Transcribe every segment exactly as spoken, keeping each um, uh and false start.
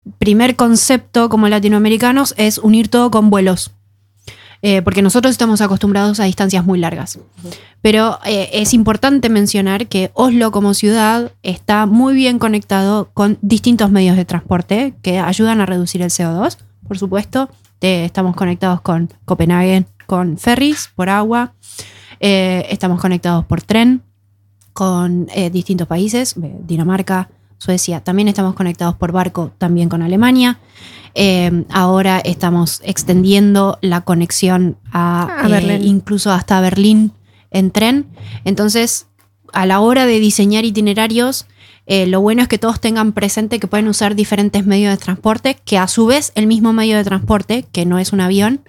primer concepto como latinoamericanos es unir todo con vuelos. Eh, porque nosotros estamos acostumbrados a distancias muy largas. Uh-huh. Pero eh, es importante mencionar que Oslo como ciudad está muy bien conectado con distintos medios de transporte que ayudan a reducir el C O dos, por supuesto. Eh, estamos conectados con Copenhague, con ferries, por agua. Eh, estamos conectados por tren con eh, distintos países, Dinamarca, Suecia. También estamos conectados por barco, también con Alemania. Eh, ahora estamos extendiendo la conexión a, a eh, incluso hasta Berlín en tren. Entonces, a la hora de diseñar itinerarios, eh, lo bueno es que todos tengan presente que pueden usar diferentes medios de transporte, que a su vez el mismo medio de transporte, que no es un avión,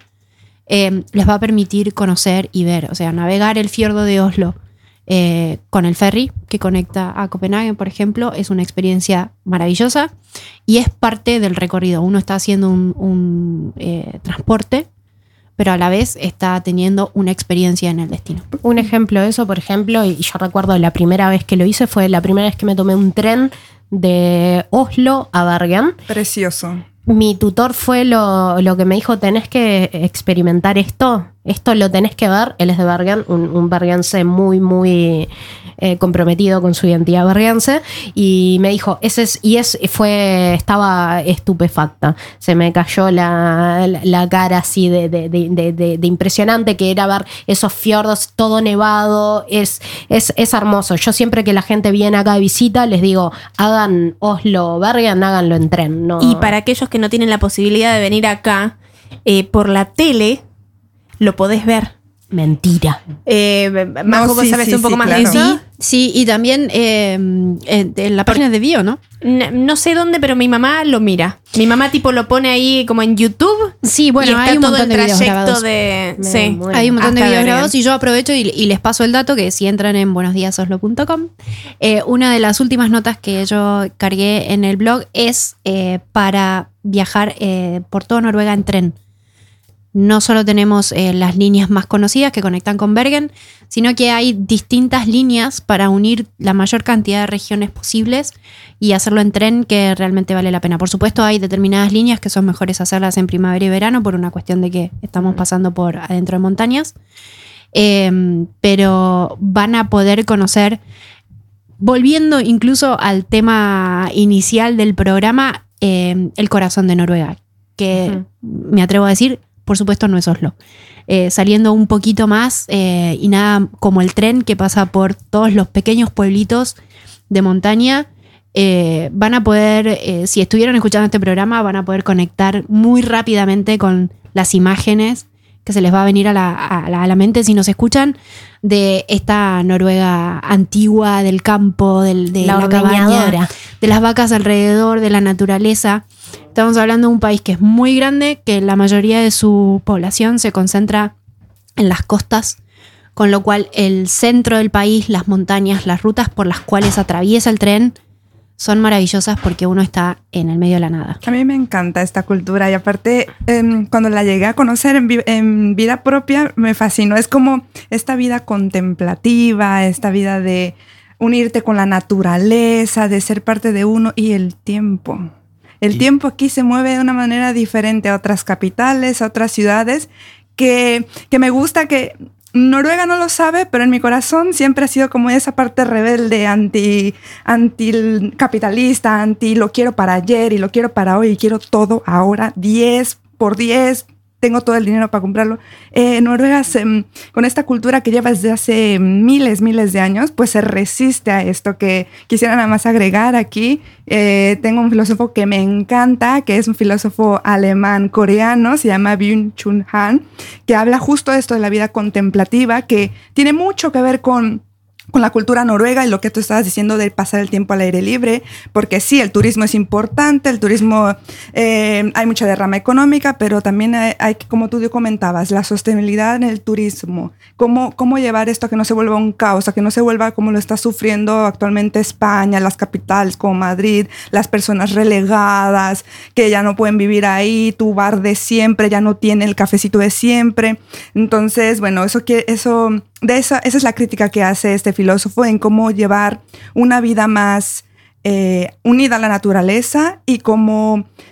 eh, les va a permitir conocer y ver. O sea, navegar el fiordo de Oslo Eh, con el ferry que conecta a Copenhague, por ejemplo, es una experiencia maravillosa y es parte del recorrido. Uno está haciendo un, un eh, transporte, pero a la vez está teniendo una experiencia en el destino. Un ejemplo de eso, por ejemplo, y yo recuerdo la primera vez que lo hice, fue la primera vez que me tomé un tren de Oslo a Bergen. Precioso. Mi tutor fue lo, lo que me dijo, tenés que experimentar esto, esto lo tenés que ver. Él es de Bergen, un, un bergense muy, muy eh, comprometido con su identidad bergense, y me dijo, ese es, y es, fue, estaba estupefacta. Se me cayó la, la, la cara así de, de, de, de, de, de impresionante que era ver esos fiordos, todo nevado, es, es, es hermoso. Yo siempre que la gente viene acá de visita, les digo, hagan Oslo-Bergen, háganlo en tren. No. Y para aquellos que no tienen la posibilidad de venir acá, eh, por la tele lo podés ver. Mentira. Eh, Majo, no, ¿vos sí, sabés sí, un poco sí, más claro. de eso? Sí, y también eh, en, en la página de Bio, ¿no? No, no sé dónde, pero mi mamá lo mira. Mi mamá tipo lo pone ahí como en YouTube. Sí, bueno, y está hay un todo montón el de videos trayecto grabados. de... Me Sí. muero. Hay un montón de Hasta videos Bergen. grabados y yo aprovecho y, y les paso el dato que si entran en buenos días oslo punto com, eh, una de las últimas notas que yo cargué en el blog es eh, para viajar eh, por toda Noruega en tren. No solo tenemos eh, las líneas más conocidas que conectan con Bergen, sino que hay distintas líneas para unir la mayor cantidad de regiones posibles y hacerlo en tren, que realmente vale la pena. Por supuesto, hay determinadas líneas que son mejores hacerlas en primavera y verano por una cuestión de que estamos pasando por adentro de montañas, eh, pero van a poder conocer, volviendo incluso al tema inicial del programa, eh, el corazón de Noruega, que uh-huh. me atrevo a decir, por supuesto no es Oslo. Eh, saliendo un poquito más eh, y nada como el tren que pasa por todos los pequeños pueblitos de montaña, eh, van a poder, eh, si estuvieron escuchando este programa, van a poder conectar muy rápidamente con las imágenes que se les va a venir a la, a la, a la mente si nos escuchan, de esta Noruega antigua, del campo, del, de la, la cabaña, de las vacas alrededor, de la naturaleza. Estamos hablando de un país que es muy grande, que la mayoría de su población se concentra en las costas, con lo cual el centro del país, las montañas, las rutas por las cuales atraviesa el tren son maravillosas porque uno está en el medio de la nada. A mí me encanta esta cultura y aparte eh, cuando la llegué a conocer en, vi- en vida propia me fascinó. Es como esta vida contemplativa, esta vida de unirte con la naturaleza, de ser parte de uno y el tiempo. El tiempo aquí se mueve de una manera diferente a otras capitales, a otras ciudades, que, que me gusta que Noruega no lo sabe, pero en mi corazón siempre ha sido como esa parte rebelde, anti, anti-capitalista, anti lo quiero para ayer y lo quiero para hoy y quiero todo ahora, diez por diez, tengo todo el dinero para comprarlo. Eh, Noruega, se, con esta cultura que lleva desde hace miles, miles de años, pues se resiste a esto. Que quisiera nada más agregar aquí. Eh, tengo un filósofo que me encanta, que es un filósofo alemán-coreano, se llama Byung-Chul Han, que habla justo de esto de la vida contemplativa, que tiene mucho que ver con con la cultura noruega y lo que tú estabas diciendo de pasar el tiempo al aire libre, porque sí, el turismo es importante, el turismo, eh, hay mucha derrama económica, pero también hay, hay, como tú comentabas, la sostenibilidad en el turismo, cómo, cómo llevar esto a que no se vuelva un caos, a que no se vuelva como lo está sufriendo actualmente España, las capitales como Madrid, las personas relegadas, que ya no pueden vivir ahí, tu bar de siempre ya no tiene el cafecito de siempre. Entonces, bueno, eso que eso... De esa, esa es la crítica que hace este filósofo en cómo llevar una vida más eh, unida a la naturaleza y cómo